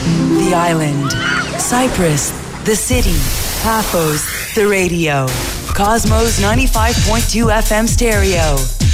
The island. Cyprus, the city. Paphos, the radio. Cosmos 95.2 FM stereo.